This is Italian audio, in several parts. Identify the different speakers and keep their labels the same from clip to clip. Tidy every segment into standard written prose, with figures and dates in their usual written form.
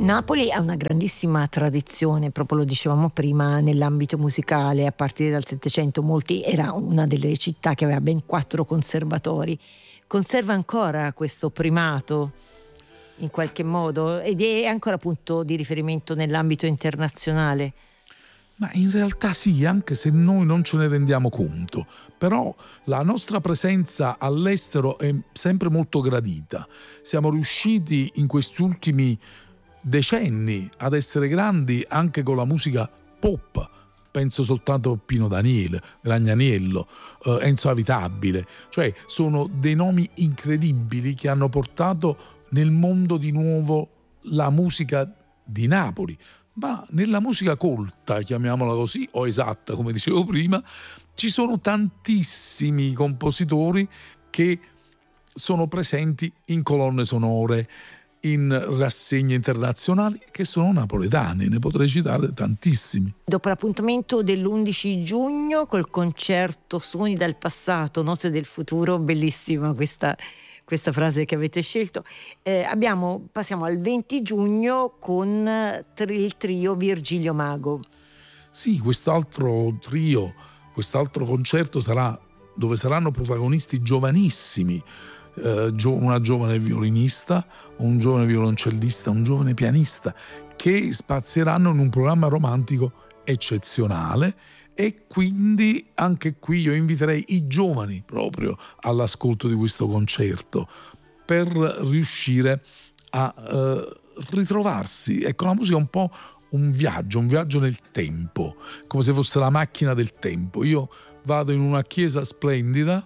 Speaker 1: Napoli ha una grandissima tradizione, proprio lo dicevamo prima, nell'ambito musicale. A partire dal Settecento era una delle città che aveva ben 4 conservatori. Conserva ancora questo primato in qualche modo ed è ancora punto di riferimento nell'ambito internazionale.
Speaker 2: Ma in realtà sì, anche se noi non ce ne rendiamo conto, però la nostra presenza all'estero è sempre molto gradita. Siamo riusciti in questi ultimi decenni ad essere grandi anche con la musica pop. Penso soltanto a Pino Daniele, Ragnaniello, Enzo Avitabile. Cioè sono dei nomi incredibili che hanno portato nel mondo di nuovo la musica di Napoli. Ma nella musica colta, chiamiamola così, o esatta, come dicevo prima, ci sono tantissimi compositori che sono presenti in colonne sonore, in rassegne internazionali, che sono napoletani. Ne potrei citare tantissimi.
Speaker 1: Dopo l'appuntamento dell'11 giugno col concerto Suoni dal passato, Note del futuro, bellissima questa frase che avete scelto. Passiamo al 20 giugno con il trio Virgilio Mago.
Speaker 2: Sì, quest'altro trio, quest'altro concerto sarà dove saranno protagonisti giovanissimi, una giovane violinista, un giovane violoncellista, un giovane pianista, che spazieranno in un programma romantico eccezionale. E quindi anche qui io inviterei i giovani proprio all'ascolto di questo concerto per riuscire a ritrovarsi. Ecco, la musica è un po' un viaggio nel tempo, come se fosse la macchina del tempo. Io vado in una chiesa splendida,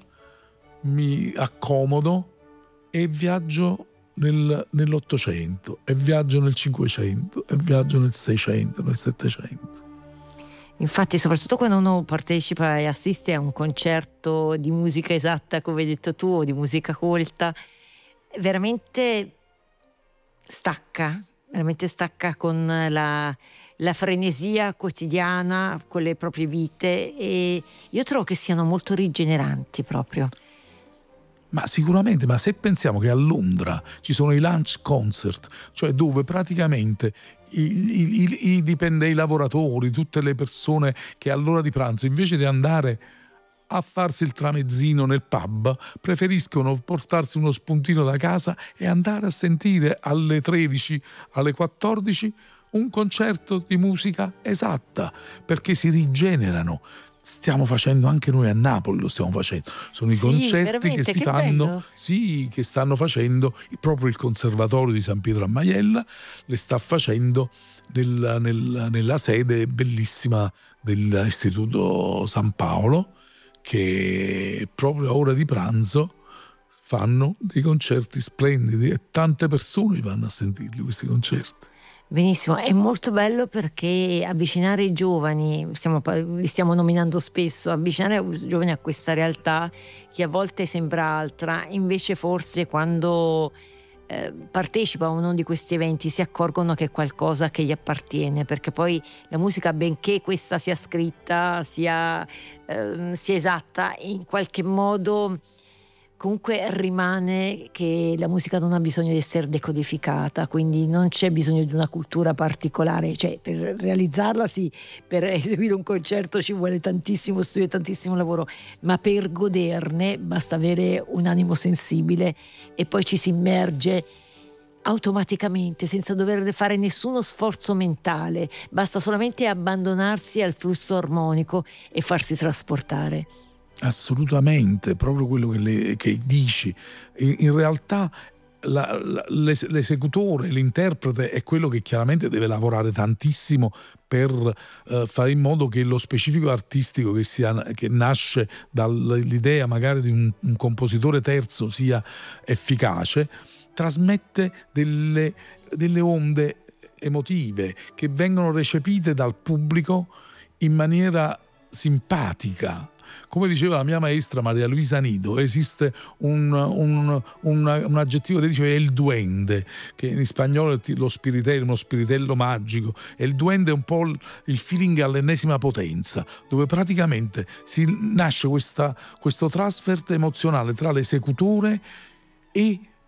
Speaker 2: mi accomodo e viaggio nell'Ottocento, e viaggio nel Cinquecento, e viaggio nel Seicento, nel Settecento.
Speaker 1: Infatti, soprattutto quando uno partecipa e assiste a un concerto di musica esatta, come hai detto tu, o di musica colta, veramente stacca con la frenesia quotidiana, con le proprie vite, e io trovo che siano molto rigeneranti proprio.
Speaker 2: Ma sicuramente, ma se pensiamo che a Londra ci sono i lunch concert, cioè dove praticamente i dipendenti, i lavoratori, tutte le persone che all'ora di pranzo, invece di andare a farsi il tramezzino nel pub, preferiscono portarsi uno spuntino da casa e andare a sentire alle 13, alle 14 un concerto di musica esatta, perché si rigenerano. Stiamo facendo anche noi a Napoli, lo stiamo facendo. Sono i concerti che si fanno, che stanno facendo proprio il Conservatorio di San Pietro a Maiella, le sta facendo nella sede bellissima dell'Istituto San Paolo, che proprio a ora di pranzo fanno dei concerti splendidi e tante persone vanno a sentirli questi concerti.
Speaker 1: Benissimo, è molto bello perché avvicinare i giovani, li stiamo nominando spesso, avvicinare i giovani a questa realtà che a volte sembra altra, invece forse quando partecipa a uno di questi eventi si accorgono che è qualcosa che gli appartiene, perché poi la musica, benché questa sia scritta, sia esatta, in qualche modo comunque rimane che la musica non ha bisogno di essere decodificata, quindi non c'è bisogno di una cultura particolare, cioè per realizzarla sì, per eseguire un concerto ci vuole tantissimo studio e tantissimo lavoro, ma per goderne basta avere un animo sensibile e poi ci si immerge automaticamente senza dover fare nessuno sforzo mentale, basta solamente abbandonarsi al flusso armonico e farsi trasportare.
Speaker 2: Assolutamente, proprio quello che dici. In realtà l'esecutore, l'interprete è quello che chiaramente deve lavorare tantissimo per fare in modo che lo specifico artistico che nasce dall'idea magari di un compositore terzo sia efficace, trasmette delle onde emotive che vengono recepite dal pubblico in maniera simpatica. Come diceva la mia maestra Maria Luisa Nido, esiste un aggettivo che dice è il duende, che in spagnolo è lo spiritello, uno spiritello magico, e il duende è un po' il feeling all'ennesima potenza, dove praticamente nasce questo trasfert emozionale tra l'esecutore e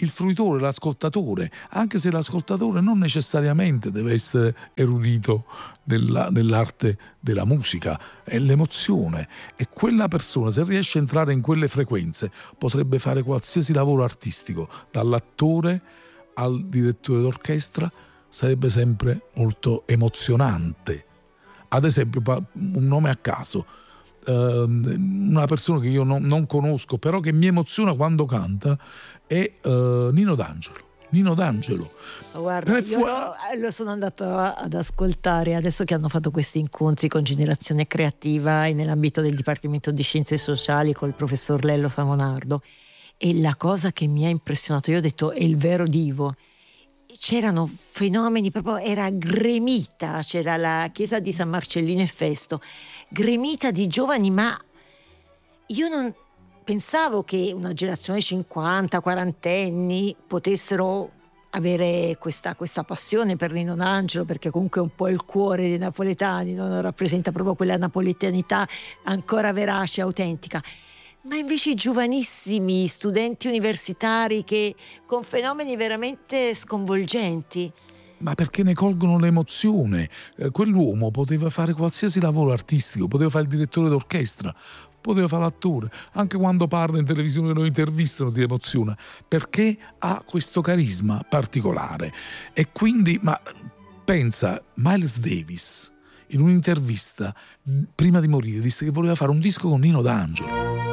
Speaker 2: il fruitore, l'ascoltatore, anche se l'ascoltatore non necessariamente deve essere erudito nell'arte della musica, è l'emozione, e quella persona, se riesce a entrare in quelle frequenze, potrebbe fare qualsiasi lavoro artistico, dall'attore al direttore d'orchestra, sarebbe sempre molto emozionante. Ad esempio, un nome a caso, una persona che io non conosco, però che mi emoziona quando canta, è Nino D'Angelo. Nino D'Angelo.
Speaker 1: Guarda, io lo sono andato ad ascoltare adesso che hanno fatto questi incontri con Generazione Creativa e nell'ambito del Dipartimento di Scienze Sociali col professor Lello Samonardo, e la cosa che mi ha impressionato, io ho detto, è il vero divo. C'erano fenomeni, proprio era gremita, c'era la chiesa di San Marcellino e Festo, gremita di giovani, ma io non pensavo che una generazione 50, 40enni potessero avere questa passione per Nino D'Angelo, perché comunque è un po' il cuore dei napoletani, non rappresenta proprio quella napoletanità ancora verace, autentica. Ma invece i giovanissimi studenti universitari che con fenomeni veramente sconvolgenti.
Speaker 2: Ma perché ne colgono l'emozione. Quell'uomo poteva fare qualsiasi lavoro artistico, poteva fare il direttore d'orchestra, poteva fare l'attore, anche quando parla in televisione lo intervistano ti emoziona, perché ha questo carisma particolare. E quindi, ma pensa, Miles Davis in un'intervista prima di morire disse che voleva fare un disco con Nino D'Angelo.